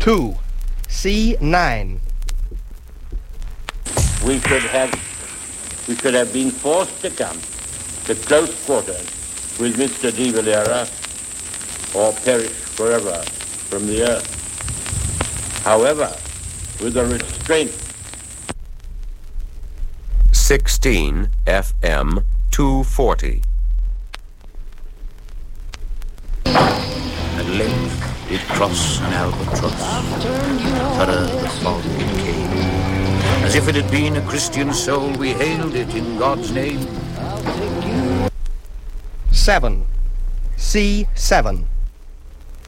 2, C9. We should have been forced to come to close quarters with Mr. de Valera or perish forever from the earth. However, with a restraint. 16 FM 240. At length did cross an albatross, thorough the fog it came. As if it had been a Christian soul, we hailed it in God's name. 7, C7.